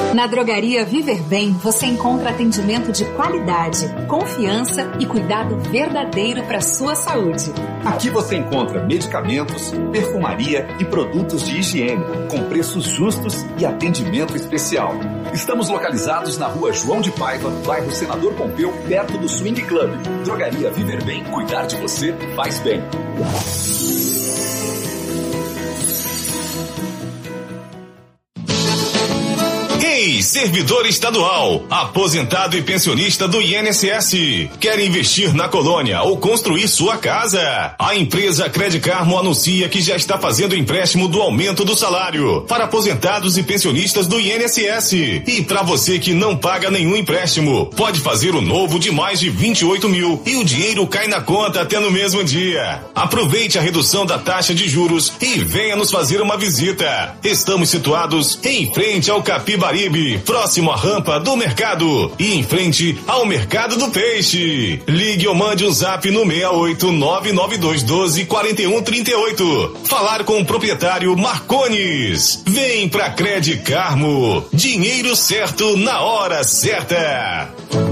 Na Drogaria Viver Bem, você encontra atendimento de qualidade, confiança e cuidado verdadeiro para sua saúde. Aqui você encontra medicamentos, perfumaria e produtos de higiene, com preços justos e atendimento especial. Estamos localizados na Rua João de Paiva, bairro Senador Pompeu, perto do Swing Club. Drogaria Viver Bem. Cuidar de você faz bem. Ei, servidor estadual, aposentado e pensionista do INSS, quer investir na colônia ou construir sua casa? A empresa Credicarmo anuncia que já está fazendo empréstimo do aumento do salário para aposentados e pensionistas do INSS. E para você que não paga nenhum empréstimo, pode fazer o novo de mais de 28 mil e o dinheiro cai na conta até no mesmo dia. Aproveite a redução da taxa de juros e venha nos fazer uma visita. Estamos situados em frente ao Capibaribe, próximo à rampa do mercado e em frente ao mercado do peixe. Ligue ou mande um zap no 68992124138. Falar com o proprietário Marcones. Vem pra Credicarmo. Dinheiro certo na hora certa.